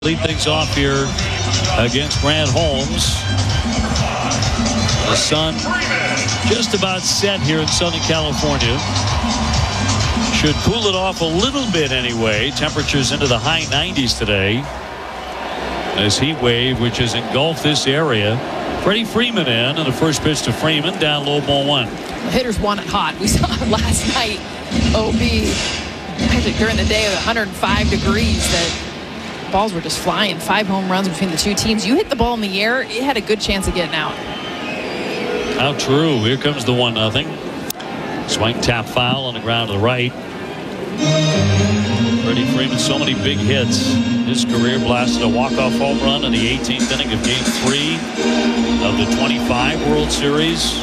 Lead things off here against Grant Holmes. The sun just about set here in Southern California. Should cool it off a little bit anyway. Temperatures into the high 90s today. This heat wave which has engulfed this area. Freddie Freeman in, and the first pitch to Freeman, down low, ball one. The hitters want it hot. We saw it last night. OB, actually during the day of 105 degrees, that balls were just flying. 5 home runs between the two teams. You hit the ball in the air, it had a good chance of getting out. How true. Here comes the 1-0. Swing, tap, foul on the ground to the right. Freddie Freeman, so many big hits. His career blasted a walk-off home run in the 18th inning of Game 3 of the 25 World Series.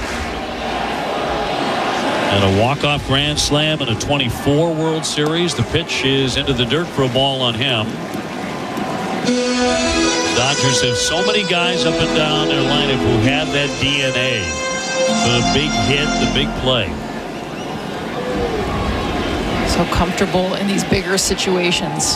And a walk-off grand slam in a 24 World Series. The pitch is into the dirt for a ball on him. Dodgers have so many guys up and down their lineup who have that DNA for the big hit, the big play. So comfortable in these bigger situations.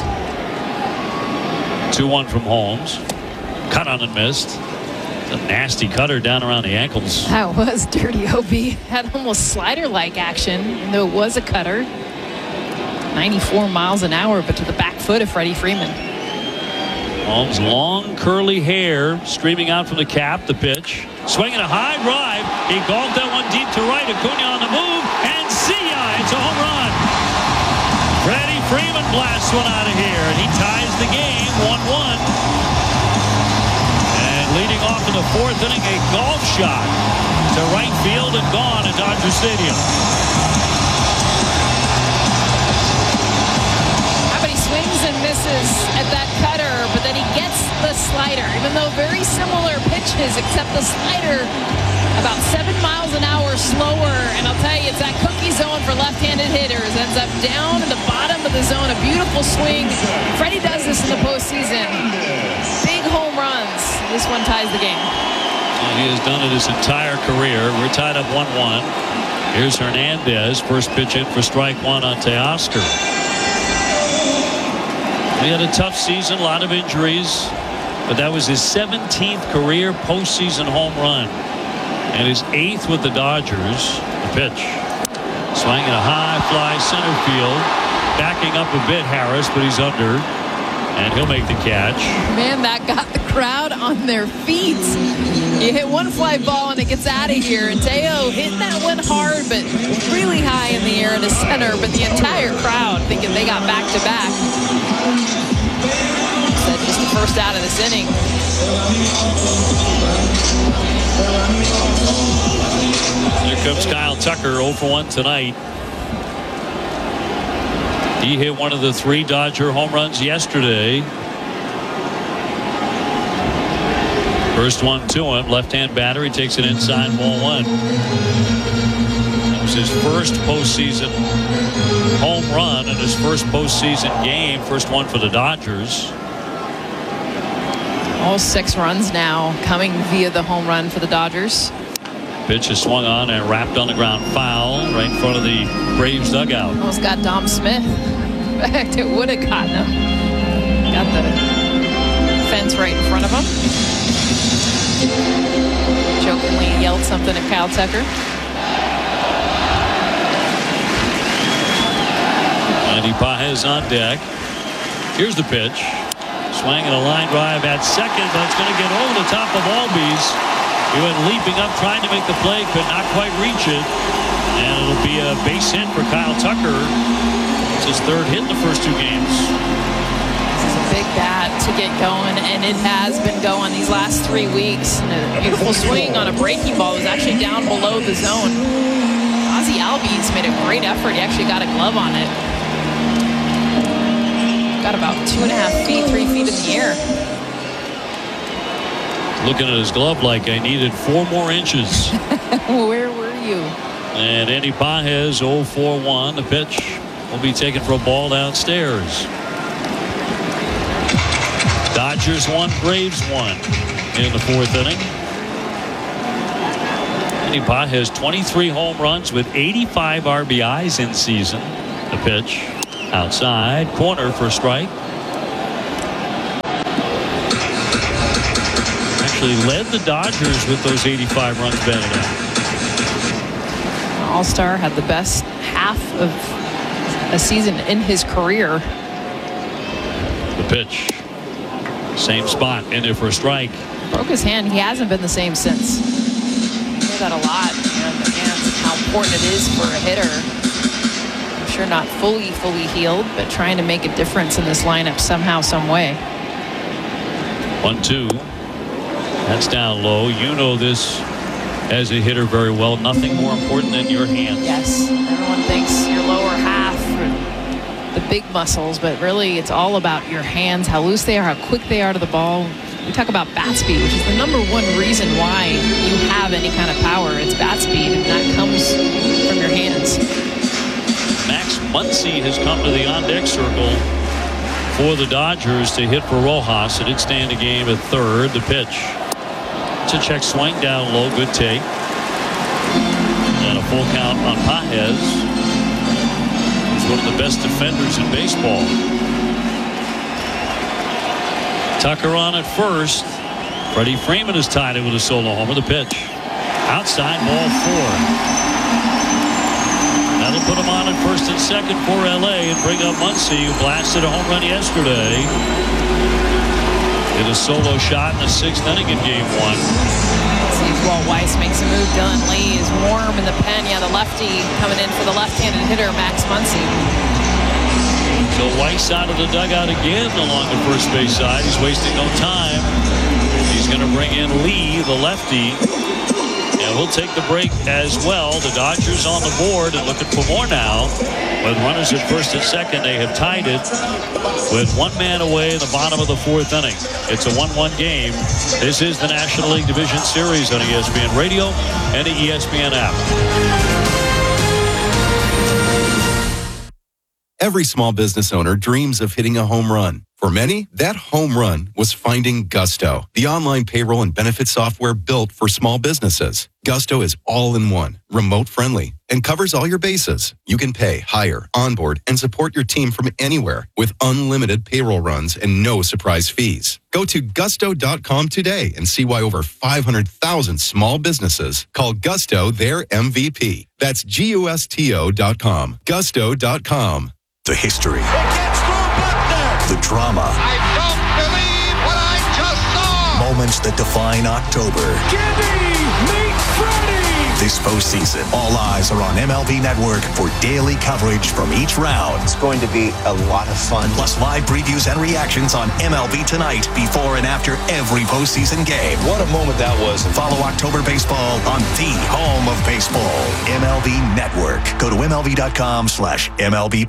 2-1 from Holmes. Cut on and missed. A nasty cutter down around the ankles. That was dirty. OB had almost slider-like action, even though it was a cutter. 94 miles an hour, but to the back foot of Freddie Freeman. Holmes' long curly hair streaming out from the cap. The pitch. Swinging a high drive. He golfed that one deep to right. Acuna on the move. And see ya! It's a home run. Freddie Freeman blasts one out of here. And he ties the game 1-1. And leading off in the 4th inning, a golf shot to right field and gone at Dodger Stadium. Swings and misses at that cutter, but then he gets the slider, even though very similar pitches, except the slider about 7 miles an hour slower. And I'll tell you, it's that cookie zone for left-handed hitters. Ends up down in the bottom of the zone. A beautiful swing. Freddie does this in the postseason. Big home runs. This one ties the game. Well, he has done it his entire career. We're tied up 1-1. Here's Hernandez. First pitch in for strike one on Teoscar. He had a tough season, a lot of injuries, but that was his 17th career postseason home run and his 8th with the Dodgers. The pitch. Swinging a high fly center field. Backing up a bit, Harris, but he's under. And he'll make the catch. Man, that got the crowd on their feet. You hit one fly ball and it gets out of here. And Teo hitting that one hard, but really high in the air in the center. But the entire crowd thinking they got back-to-back. Said just the first out of this inning. Here comes Kyle Tucker, 0 for 1 tonight. He hit one of the 3 Dodger home runs yesterday. First one to him, left-hand batter. He takes it inside, ball one. That was his first postseason home run and his first postseason game. First one for the Dodgers. All 6 runs now coming via the home run for the Dodgers. Pitch is swung on and wrapped on the ground, foul right in front of the Braves dugout. Almost got Dom Smith. In fact, it would have gotten him. Got the fence right in front of him. Jokingly yelled something at Kyle Tucker. Andy Pages on deck. Here's the pitch. Swinging a line drive at second, but it's going to get over the top of Albies. He went leaping up, trying to make the play, could not quite reach it. And it'll be a base hit for Kyle Tucker. It's his 3rd hit in the first 2 games. This is a big bat to get going, and it has been going these last 3 weeks. And a beautiful swing on a breaking ball. It was actually down below the zone. Ozzie Albies made a great effort. He actually got a glove on it. Got about 2.5 feet, 3 feet in the air. Looking at his glove like I needed 4 more inches. Where were you? And Andy Pages 0 for 1. The pitch will be taken for a ball downstairs. Dodgers 1, Braves 1 in the 4th inning. Andy Pages 23 home runs with 85 RBIs in season. The pitch outside, corner for strike. actually led the Dodgers with those 85 runs batted out. All-Star had the best half of a season in his career. The pitch. Same spot, in there for a strike. Broke his hand. He hasn't been the same since. I hear that a lot, the hands and how important it is for a hitter. I'm sure not fully healed, but trying to make a difference in this lineup somehow, some way. 1-2. That's down low. You know this as a hitter very well. Nothing more important than your hands. Yes. Everyone thinks your lower half, or the big muscles, but really it's all about your hands, how loose they are, how quick they are to the ball. We talk about bat speed, which is the number one reason why you have any kind of power. It's bat speed, and that comes from your hands. Max Muncy has come to the on-deck circle for the Dodgers to hit for Rojas. It did stand a game at third. The pitch. It's a check swing down low. Good take. And a full count on Pages. He's one of the best defenders in baseball. Tucker on at first. Freddie Freeman has tied it with a solo homer. The pitch. Outside, ball 4. That'll put him on at first and second for L.A. and bring up Muncy, who blasted a home run yesterday. Hit a solo shot in the 6th inning in Game 1. See if Walt Weiss makes a move. Dylan Lee is warm in the pen. Yeah, the lefty coming in for the left-handed hitter, Max Muncy. So Weiss out of the dugout again along the first base side. He's wasting no time. He's going to bring in Lee, the lefty. And we'll take the break as well. The Dodgers on the board and looking for more now. With runners at first and second, they have tied it with one man away in the bottom of the 4th inning. It's a 1-1 game. This is the National League Division Series on ESPN Radio and the ESPN app. Every small business owner dreams of hitting a home run. For many, that home run was finding Gusto, the online payroll and benefit software built for small businesses. Gusto is all-in-one, remote-friendly, and covers all your bases. You can pay, hire, onboard, and support your team from anywhere with unlimited payroll runs and no surprise fees. Go to gusto.com today and see why over 500,000 small businesses call Gusto their MVP. That's GUSTO.com. Gusto.com. The history. The drama. I don't believe what I just saw. Moments that define October. Gibby, meet Freddie. This postseason, all eyes are on MLB Network for daily coverage from each round. It's going to be a lot of fun. Plus live previews and reactions on MLB Tonight before and after every postseason game. What a moment that was. Follow October Baseball on the home of baseball, MLB Network. Go to MLB.com/MLB+.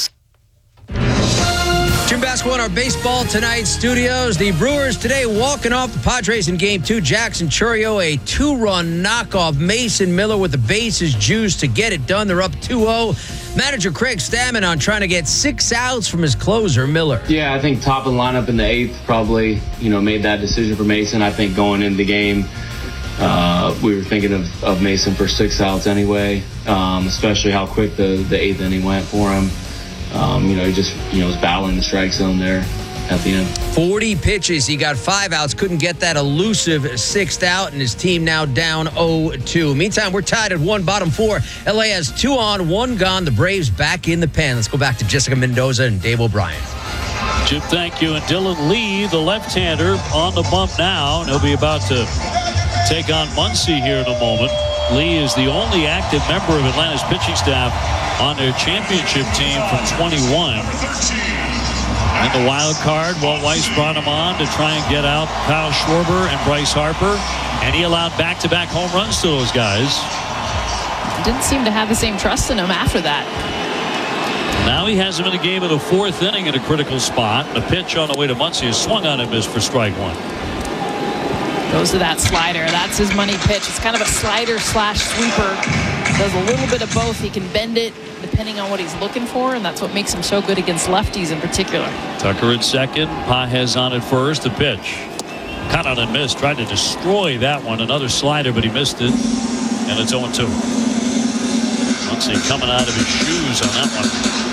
Jim Basketball in our Baseball Tonight studios. The Brewers today walking off the Padres in Game 2. Jackson Chourio, a 2-run knockoff. Mason Miller with the bases juiced to get it done. They're up 2-0. Manager Craig Stammen on trying to get 6 outs from his closer, Miller. Yeah, I think top of the lineup in the 8th probably, made that decision for Mason. I think going into the game, we were thinking of Mason for 6 outs anyway, especially how quick the 8th inning went for him. He just, was battling the strike zone there at the end. 40 pitches. He got 5 outs. Couldn't get that elusive 6th out, and his team now down 0-2. Meantime, we're tied at 1, bottom 4. LA has 2 on, 1 gone. The Braves back in the pen. Let's go back to Jessica Mendoza and Dave O'Brien. Jim, thank you. And Dylan Lee, the left-hander, on the bump now. And he'll be about to take on Muncy here in a moment. Lee is the only active member of Atlanta's pitching staff on their championship team from 21. And the wild card, Walt Weiss brought him on to try and get out Kyle Schwarber and Bryce Harper. And he allowed back-to-back home runs to those guys. Didn't seem to have the same trust in him after that. Now he has him in the game of the 4th inning at a critical spot. The pitch on the way to Muncy is swung on and missed for strike 1. Goes to that slider. That's his money pitch. It's kind of a slider/sweeper. Does a little bit of both. He can bend it depending on what he's looking for, and that's what makes him so good against lefties in particular. Tucker at second. Pages on at first. The pitch. Caught on and missed. Tried to destroy that one. Another slider, but he missed it. And it's 0-2. Muncy coming out of his shoes on that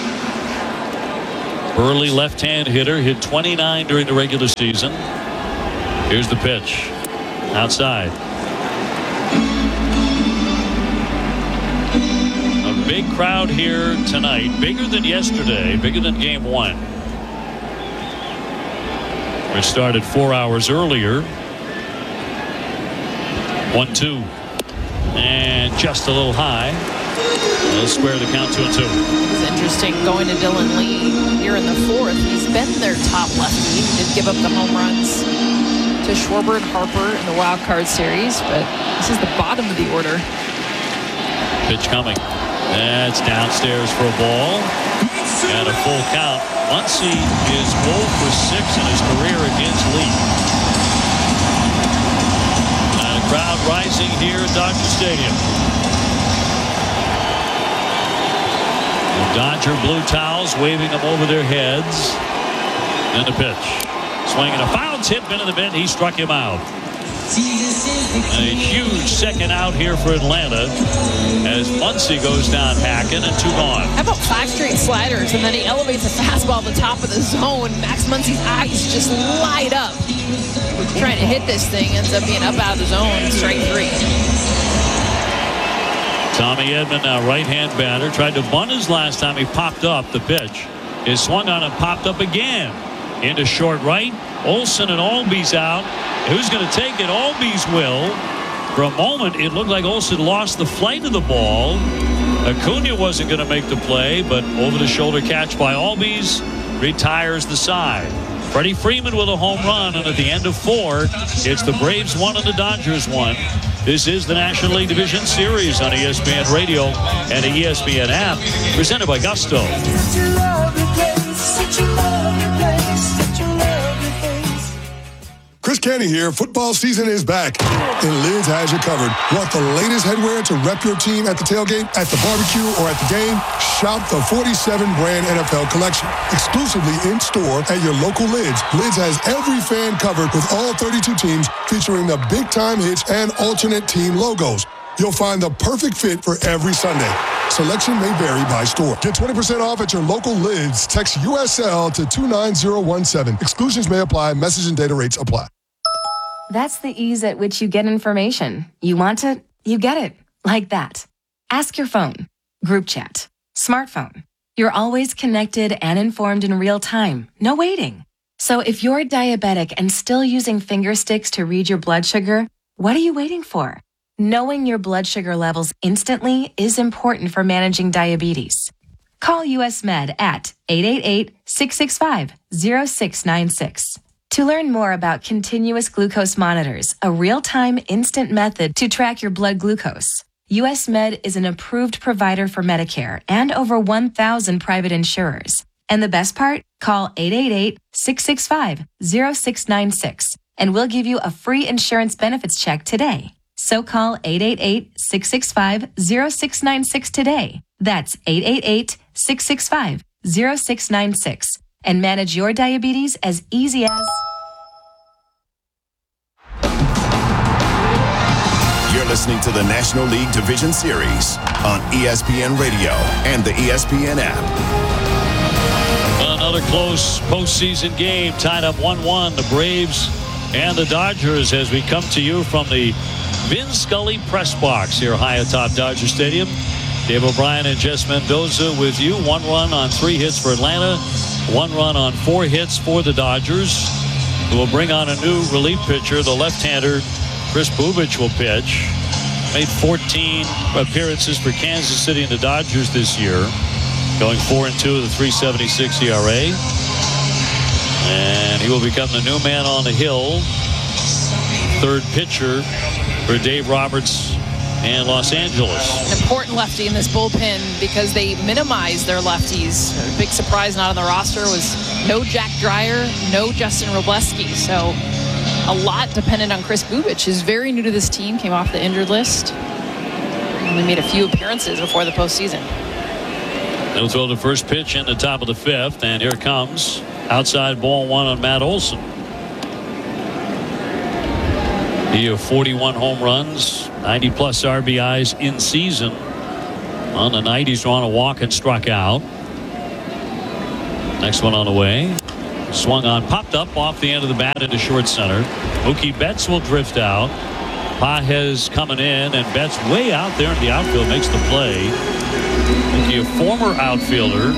one. Burley left-hand hitter. Hit 29 during the regular season. Here's the pitch. outside. A big crowd here tonight, bigger than yesterday, bigger than game 1. We started 4 hours earlier. 1-2. And just a little high. They'll square the count 2-2. It's interesting going to Dylan Lee here in the 4th. He's been their top lefty. He did give up the home runs to Schwarber and Harper in the wild card series, but this is the bottom of the order. Pitch coming. That's downstairs for a ball. And a full count. Muncy is 0 for 6 in his career against Lee. And a crowd rising here at Dodger Stadium. The Dodger blue towels waving them over their heads. And the pitch. Swinging a foul tip into the mitt. He struck him out. And a huge second out here for Atlanta as Muncy goes down hacking and 2 gone. How about 5 straight sliders, and then he elevates a fastball at the top of the zone. Max Muncy's eyes just light up. Trying to hit this thing, ends up being up out of the zone. Strike 3. Tommy Edman, now right-hand batter, tried to bunt his last time. He popped up the pitch. It swung on and popped up again. Into short right. Olsen and Albies out. Who's going to take it? Albies will. For a moment, it looked like Olsen lost the flight of the ball. Acuna wasn't going to make the play, but over-the-shoulder catch by Albies retires the side. Freddie Freeman with a home run, and at the end of 4, it's the Braves 1 and the Dodgers 1. This is the National League Division Series on ESPN Radio and the ESPN app, presented by Gusto. Chris Canty here. Football season is back, and Lids has you covered. Want the latest headwear to rep your team at the tailgate, at the barbecue, or at the game? Shop the 47-brand NFL collection. Exclusively in-store at your local Lids. Lids has every fan covered with all 32 teams featuring the big-time hits and alternate team logos. You'll find the perfect fit for every Sunday. Selection may vary by store. Get 20% off at your local Lids. Text USL to 29017. Exclusions may apply. Message and data rates apply. That's the ease at which you get information. You want it, you get it. Like that. Ask your phone. Group chat. Smartphone. You're always connected and informed in real time. No waiting. So if you're diabetic and still using finger sticks to read your blood sugar, what are you waiting for? Knowing your blood sugar levels instantly is important for managing diabetes. Call US Med at 888-665-0696. To learn more about continuous glucose monitors, a real-time instant method to track your blood glucose. US Med is an approved provider for Medicare and over 1,000 private insurers. And the best part? Call 888-665-0696 and we'll give you a free insurance benefits check today. So call 888-665-0696 today. That's 888-665-0696 and manage your diabetes as easy as... You're listening to the National League Division Series on ESPN Radio and the ESPN app. Another close postseason game, tied up 1-1. The Braves and the Dodgers as we come to you from the Vin Scully press box here high atop Dodger Stadium. Dave O'Brien and Jess Mendoza with you. 1 run on 3 hits for Atlanta. 1 run on 4 hits for the Dodgers, who will bring on a new relief pitcher. The left-hander, Chris Bubic, will pitch. Made 14 appearances for Kansas City and the Dodgers this year, going 4-2 with a 3.76 ERA. And he will become the new man on the hill, third pitcher for Dave Roberts and Los Angeles. An important lefty in this bullpen because they minimize their lefties. A big surprise not on the roster was no Jack Dreyer, no Justin Robleski. So a lot dependent on Chris Bubic, who's very new to this team, came off the injured list. Only made a few appearances before the postseason. They'll throw the first pitch in the top of the 5th, and here comes outside ball 1 on Matt Olson. He had 41 home runs, 90-plus RBIs in season. On the night, he's drawn a walk and struck out. Next one on the way. Swung on, popped up off the end of the bat into short center. Mookie Betts will drift out. Pages coming in, and Betts way out there in the outfield makes the play. Mookie, a former outfielder.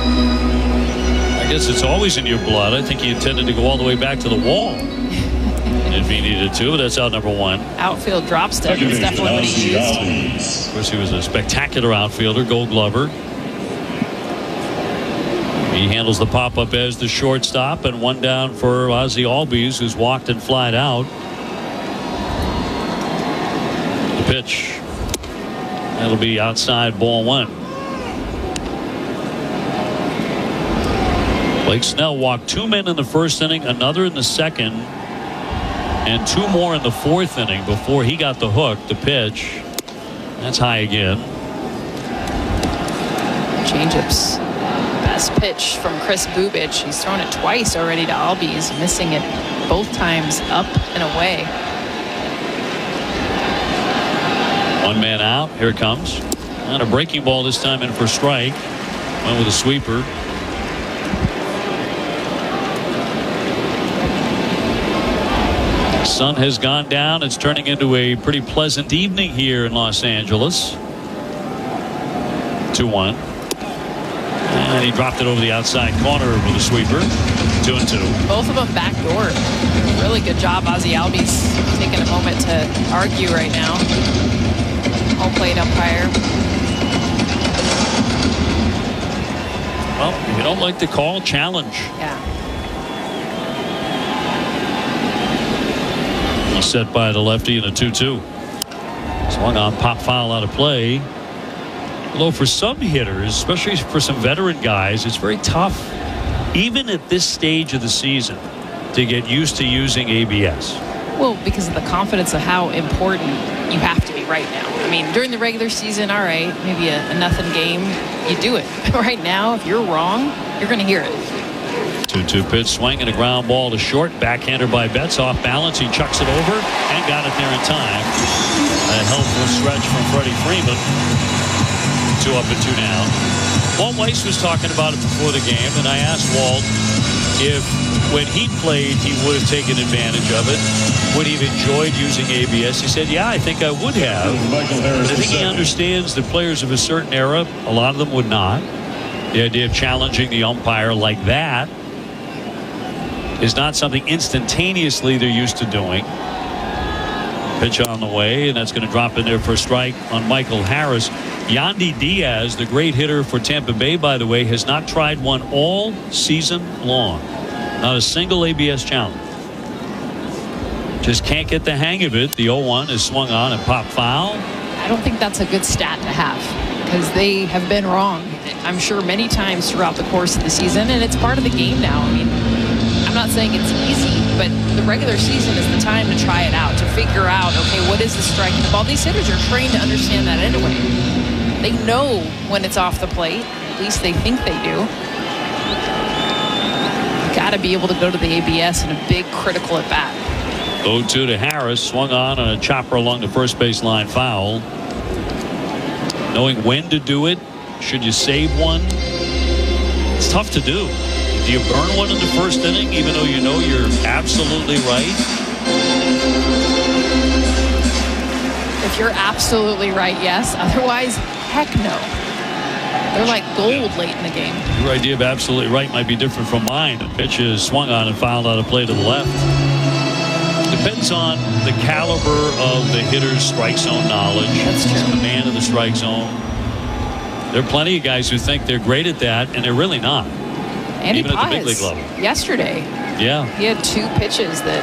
I guess it's always in your blood. I think he intended to go all the way back to the wall if he needed to. But that's out number 1. Outfield drop step is definitely what he used. Of course, he was a spectacular outfielder, Gold Glover. He handles the pop-up as the shortstop, and one down for Ozzie Albies, who's walked and flied out. The pitch. That'll be outside, ball 1. Blake Snell walked 2 men in the first inning, another in the second, and 2 more in the fourth inning before he got the hook. The pitch. That's high again. Changeups. Best pitch from Chris Bubich. He's thrown it twice already to Albies, missing it both times up and away. 1 man out. Here it comes. And a breaking ball this time in for strike. Went with a sweeper. Sun has gone down. It's turning into a pretty pleasant evening here in Los Angeles. 2-1. And he dropped it over the outside corner with a sweeper. 2-2. Both of them backdoor. Really good job, Ozzie Albies, taking a moment to argue right now. Home plate umpire. Well, you don't like the call, challenge. Yeah. Set by the lefty in a 2-2. Swung on, pop foul out of play. Although for some hitters, especially for some veteran guys, it's very tough, even at this stage of the season, to get used to using ABS. Well, because of the confidence of how important you have to be right now. I mean, during the regular season, all right, maybe a nothing game, you do it. Right now, if you're wrong, you're going to hear it. 2-2 pitch, swing and a ground ball to short. Backhander by Betts, off balance. He chucks it over and got it there in time. A helpful stretch from Freddie Freeman. 2 up and 2 down. Walt Weiss was talking about it before the game, and I asked Walt if when he played he would have taken advantage of it. Would he have enjoyed using ABS? He said, yeah, I think I would have. But I think he understands that players of a certain era, a lot of them would not. The idea of challenging the umpire like that is not something instantaneously they're used to doing. Pitch on the way, and that's going to drop in there for a strike on Michael Harris. Yandy Diaz, the great hitter for Tampa Bay, by the way, has not tried one all season long. Not a single ABS challenge. Just can't get the hang of it. The 0-1 is swung on and popped foul. I don't think that's a good stat to have, because they have been wrong, I'm sure, many times throughout the course of the season, and it's part of the game now. I mean, I'm not saying it's easy, but the regular season is the time to try it out, to figure out, okay, what is the strike in the ball? These hitters are trained to understand that anyway. They know when it's off the plate. At least they think they do. Got to be able to go to the ABS in a big critical at bat. 0-2 to Harris, swung on a chopper along the first baseline foul. Knowing when to do it, should you save one? It's tough to do. Do you burn one in the first inning, even though you know you're absolutely right? If you're absolutely right, yes. Otherwise, heck no. They're like gold late in the game. Your idea of absolutely right might be different from mine. The pitch is swung on and fouled out of play to the left. Depends on the caliber of the hitter's strike zone knowledge. That's true. Command of the strike zone. There are plenty of guys who think they're great at that, and they're really not. Andy even at the big league Paez level. Yesterday, Yeah. he had 2 pitches that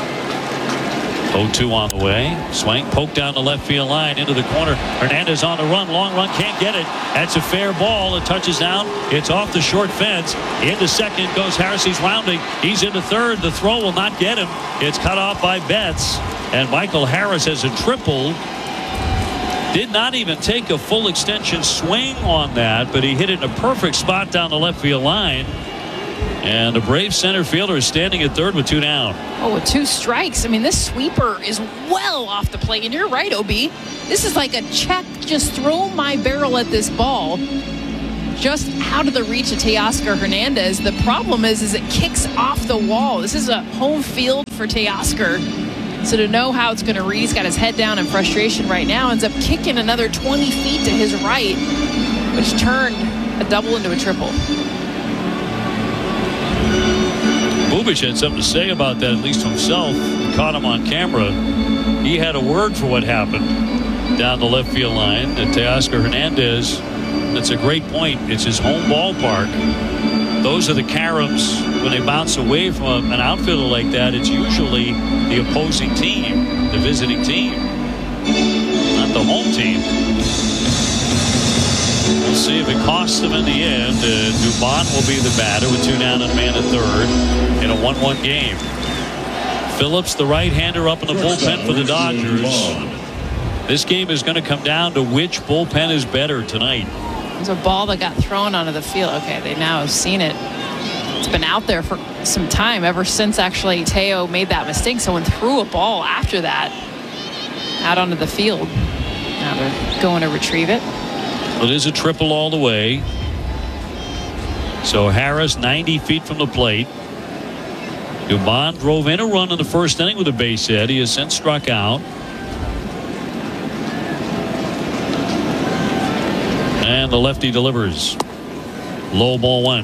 0-2 on the way. Swing, poke down the left field line into the corner. Hernandez on the run. Long run, can't get it. That's a fair ball. It touches down. It's off the short fence. Into second goes Harris. He's rounding. He's into third. The throw will not get him. It's cut off by Betts. And Michael Harris has a triple. Did not even take a full extension swing on that, but he hit it in a perfect spot down the left field line. And the Braves center fielder is standing at third with 2 down. Oh, with 2 strikes. I mean, this sweeper is well off the plate. And you're right, OB. This is like a check. Just throw my barrel at this ball. just out of the reach of Teoscar Hernandez. The problem is it kicks off the wall. This is a home field for Teoscar. So to know how it's going to read, he's got his head down in frustration right now, ends up kicking another 20 feet to his right, which turned a double into a triple. Bubic had something to say about that, at least to himself. Caught him on camera. He had a word for what happened down the left field line. And Teoscar Hernandez, that's a great point. It's his home ballpark. Those are the caroms. When they bounce away from an outfielder like that, it's usually the opposing team, the visiting team, not the home team. We'll see if it costs them in the end. Dubon will be the batter with 2 down and a man at third in a 1-1 game. Phillips, the right-hander, up in the bullpen for the Dodgers. This game is going to come down to which bullpen is better tonight. There's a ball that got thrown onto the field. Okay, they now have seen it. It's been out there for some time, ever since actually Teo made that mistake. Someone threw a ball after that out onto the field. Now they're going to retrieve it. It is a triple all the way. So Harris 90 feet from the plate. Dubon drove in a run in the first inning with a base hit. He has since struck out. And the lefty delivers. Low ball 1.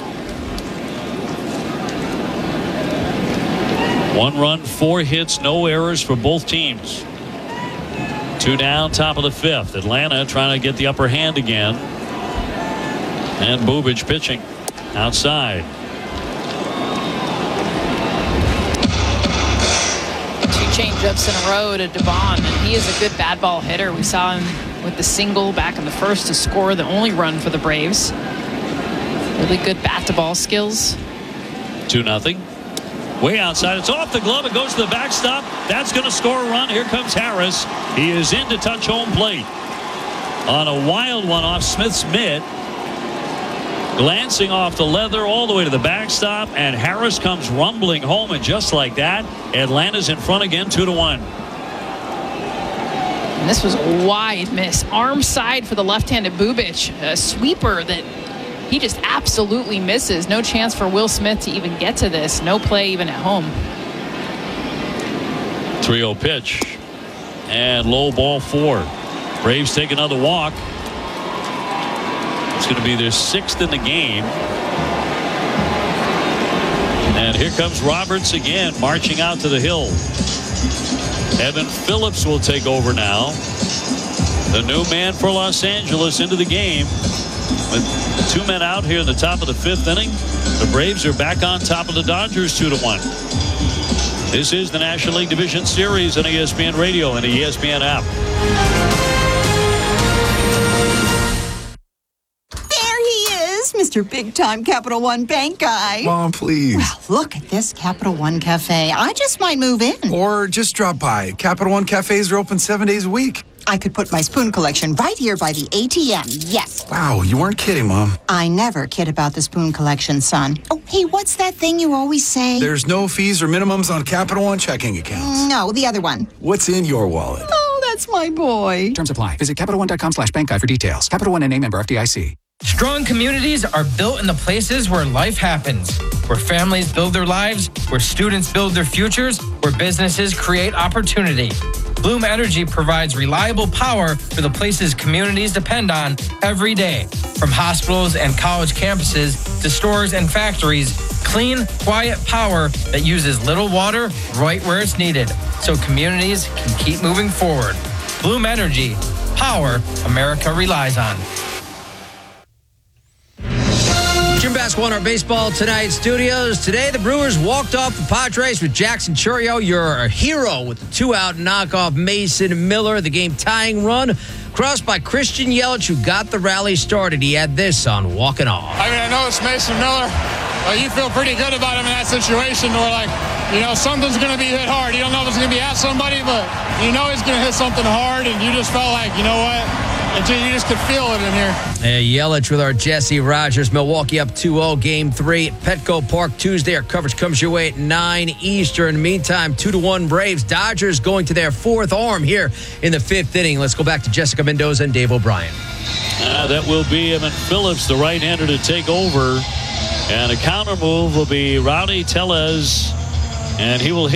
1 run, 4 hits, no errors for both teams. 2 down, top of the 5th. Atlanta trying to get the upper hand again. And Bubic pitching outside. 2 changeups in a row to Dubon, and he is a good bad ball hitter. We saw him with the single back in the first to score the only run for the Braves. Really good bat to ball skills. 2-0. Way outside. It's off the glove. It goes to the backstop. That's going to score a run. Here comes Harris. He is in to touch home plate. On a wild one off Smith's mitt. Glancing off the leather all the way to the backstop. And Harris comes rumbling home. And just like that, Atlanta's in front again, 2-1. And this was a wide miss. Arm side for the left-handed Bubic. A sweeper that he just absolutely misses. No chance for Will Smith to even get to this. No play even at home. 3-0 pitch. And low ball 4. Braves take another walk. It's going to be their 6th in the game. And here comes Roberts again, marching out to the hill. Evan Phillips will take over now. The new man for Los Angeles into the game. With 2 men out here in the top of the 5th inning, the Braves are back on top of the Dodgers 2-1. This is the National League Division Series on ESPN Radio and the ESPN app. There he is, Mr. Big Time Capital One Bank guy. Mom, please. Well, look at this Capital One Cafe. I just might move in. Or just drop by. Capital One cafes are open 7 days a week. I could put my spoon collection right here by the ATM. Yes. Wow, you weren't kidding, Mom. I never kid about the spoon collection, son. Oh, hey, what's that thing you always say? There's no fees or minimums on Capital One checking accounts. No, the other one. What's in your wallet? Oh, that's my boy. Terms apply. Visit CapitalOne.com/bankguide for details. Capital One NA, member FDIC. Strong communities are built in the places where life happens, where families build their lives, where students build their futures, where businesses create opportunity. Bloom Energy provides reliable power for the places communities depend on every day. From hospitals and college campuses to stores and factories, clean, quiet power that uses little water right where it's needed, so communities can keep moving forward. Bloom Energy, power America relies on. Jim Basketball in our Baseball Tonight studios. Today, the Brewers walked off the Padres with Jackson Chourio, your hero, with the 2-out knockoff Mason Miller. The game-tying run crossed by Christian Yelich, who got the rally started. He had this on walking off. I mean, I know it's Mason Miller. You feel pretty good about him in that situation where, like, you know, something's going to be hit hard. You don't know if it's going to be at somebody, but you know he's going to hit something hard, and you just felt like, you know what? You just could feel it in here. Yelich with our Jesse Rogers. Milwaukee up 2-0, Game 3 at Petco Park Tuesday. Our coverage comes your way at 9 Eastern. Meantime, 2-1 Braves. Dodgers going to their fourth arm here in the fifth inning. Let's go back to Jessica Mendoza and Dave O'Brien. That will be Evan Phillips, the right-hander, to take over. And a counter move will be Rowdy Tellez, and he will hit.